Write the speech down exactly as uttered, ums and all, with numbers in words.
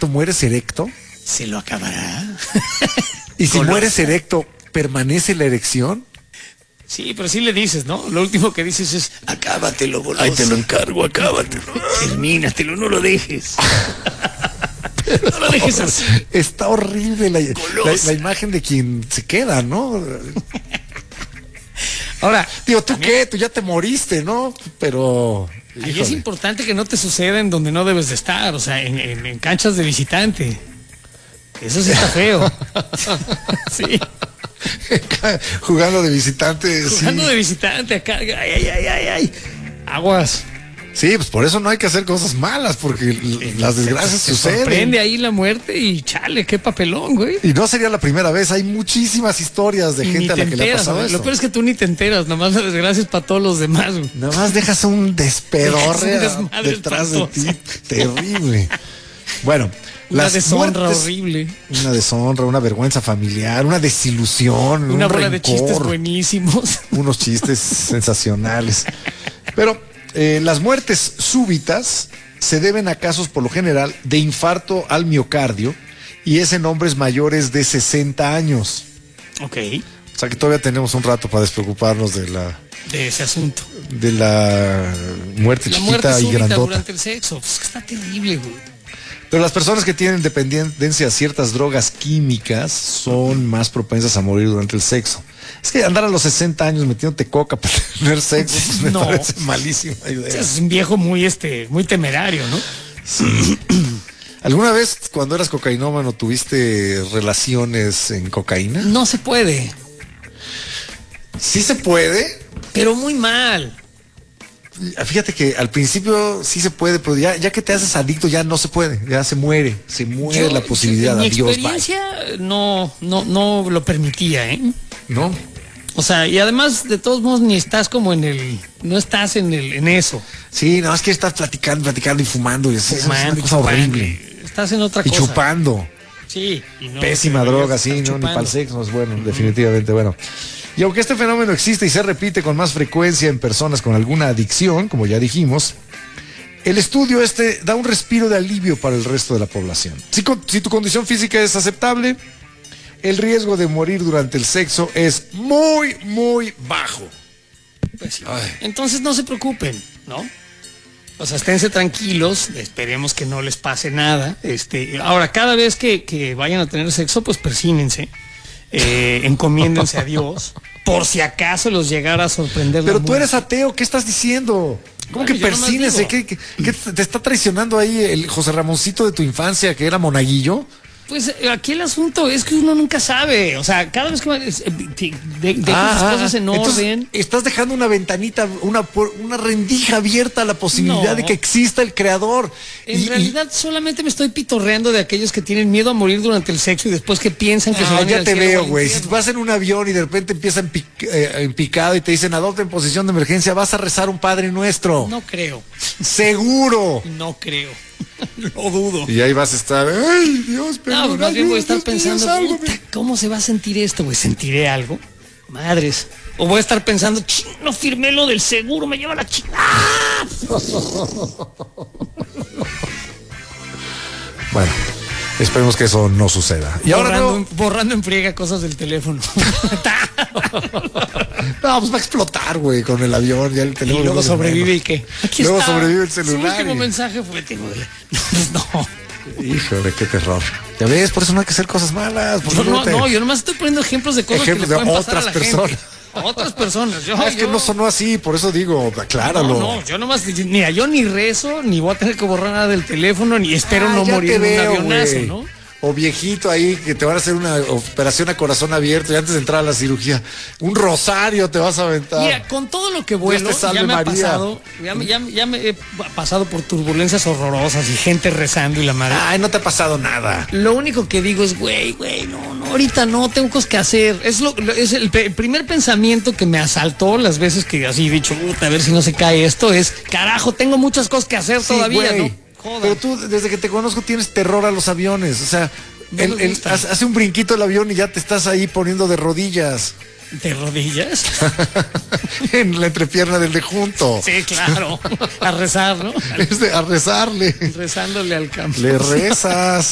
infarto mueres erecto? Se lo acabará. Y si Golosa. mueres erecto, ¿permanece la erección? Sí, pero sí le dices, ¿no? Lo último que dices es, acábatelo, goloso. Ahí te lo encargo, acábatelo. Termínatelo, no lo dejes. No lo dejes así. Está horrible la, la, la imagen de quien se queda, ¿no? Ahora, Digo, ¿tú qué? Tú ya te moriste, ¿no? Pero... ahí es híjole. importante que no te suceda en donde no debes de estar, o sea, en, en, en canchas de visitante. Eso sí está feo. Sí. Jugando de visitante, Jugando sí. de visitante acá. Ay, ay, ay, ay, ay. Aguas. Sí, pues por eso no hay que hacer cosas malas, porque l- las desgracias Se suceden. sorprende ahí la muerte y chale, qué papelón, güey. Y no sería la primera vez, hay muchísimas historias de Y ni gente a te la que le ha enteras, pasado ¿no? eso. Lo peor es que tú ni te enteras, nomás la desgracia es para todos los demás, güey. Nada más dejas un despedorre Dejas un desmadre detrás de ti. espantoso. Terrible. Bueno, Una las deshonra muertes- horrible. Una deshonra, una vergüenza familiar, una desilusión, Una un bola de chistes rencor, buenísimos. unos chistes sensacionales. Pero eh, las muertes súbitas se deben a casos por lo general de infarto al miocardio y es en hombres mayores de sesenta años. Ok, O sea que todavía tenemos un rato para despreocuparnos de la de ese asunto. de la muerte La chiquita muerte y súbita grandota. durante el sexo, pues que está terrible, güey. Pero las personas que tienen dependencia a ciertas drogas químicas son más propensas a morir durante el sexo. Es que andar a los sesenta años metiéndote coca para tener sexo, pues me No. parece malísima idea. Es un viejo muy, este, muy temerario, ¿no? ¿Alguna vez cuando eras cocainómano tuviste relaciones en cocaína? No se puede, Sí se puede. pero muy mal. Fíjate que al principio sí se puede, pero ya, ya que te haces adicto ya no se puede, ya se muere, se muere Yo, la posibilidad. en mi Adiós, experiencia no, no, no lo permitía, ¿eh? bye. ¿No? O sea, y además, de todos modos, ni estás como en el, no estás en el, en eso. Sí, no, es que estás platicando, platicando y fumando y así, Fumando, es una y cosa chupando. horrible. Estás en otra Y cosa. chupando. Sí. Y no Pésima deberías droga, estar sí, no, ni chupando. para el sexo es bueno, definitivamente bueno. Y aunque este fenómeno existe y se repite con más frecuencia en personas con alguna adicción, como ya dijimos, el estudio este da un respiro de alivio para el resto de la población. Si, con- si tu condición física es aceptable, el riesgo de morir durante el sexo es muy, muy bajo. Pues sí. Ay. Entonces no se preocupen, ¿no? O sea, esténse tranquilos, esperemos que no les pase nada. Este, ahora, cada vez que, que vayan a tener sexo, pues persínense, eh, encomiéndense a Dios, por si acaso los llegara a sorprender. la Pero tú muerte. eres ateo, ¿qué estás diciendo? ¿Cómo Bueno, que yo nomás persínese? digo. ¿Qué, qué- qué te está traicionando ahí el José Ramoncito de tu infancia, que era monaguillo? Pues eh, aquí el asunto es que uno nunca sabe. O sea, cada vez que va- es, eh, de, de- dejas Ah, las ah, cosas en entonces, orden. estás dejando una ventanita, una, por- una rendija abierta a la posibilidad No. de que exista el creador. En Y- y- realidad solamente me estoy pitorreando de aquellos que tienen miedo a morir durante el sexo y después que piensan que se Ah, van a ir ya al te cielo o veo, al güey. Si infierno. vas en un avión y de repente empieza en, pic- eh, en picado y te dicen adopta en posición de emergencia, vas a rezar un Padre Nuestro. No creo, Seguro. no creo. Lo dudo. Y ahí vas a estar, ay, Dios, No, perdón, pues más bien voy a estar Dios mío, pensando, sálvame". puta, ¿cómo se va a sentir esto, güey? ¿Sentiré algo? Madres. O voy a estar pensando, "Chin, no firmé lo del seguro, me lleva la chingada. Bueno, esperemos que eso no suceda. Y ahora borrando, no, en- borrando en friega cosas del teléfono. no, pues va a explotar, güey, con el avión, ya el Y teléfono. luego no se sobrevive mueve. y qué. Aquí Luego está. sobrevive el celular Su último y- mensaje fue, tengo el- No, Híjole, qué terror. Ya ves, por eso no hay que hacer cosas malas. porque yo no, luego te- no, yo nomás estoy poniendo ejemplos de cosas Ejemplos que le de pueden pasar otras a la personas. gente. A otras personas. Yo, Ah, es que yo- no sonó así, por eso digo, acláralo. No, no, yo nomás, mira, yo ni rezo, ni voy a tener que borrar nada del teléfono, ni espero Ah, no ya morir te en un veo, avionazo, güey. ¿no? O viejito ahí que te van a hacer una operación a corazón abierto y antes de entrar a la cirugía, un rosario te vas a aventar. Mira, con todo lo que vuelo, Dios te salve, ya me ha María. pasado, ya, me- ya me- ya me he pasado por turbulencias horrorosas y gente rezando y la madre. Ay, no te ha pasado nada. Lo único que digo es, güey, güey, no, no, ahorita no, tengo cosas que hacer. Es, lo, lo- es el, pe- el primer pensamiento que me asaltó las veces que así he dicho, puta, a ver si no se cae esto, es, carajo, tengo muchas cosas que hacer Sí, todavía, güey. ¿no? Joda. Pero tú, desde que te conozco, tienes terror a los aviones. O sea, No el- me el- gusta. hace hace un brinquito el avión y ya te estás ahí poniendo de rodillas ¿De rodillas? en la entrepierna del de junto. Sí, claro. A rezar, ¿no? Es de- a rezarle. Rezándole al campo. Le rezas.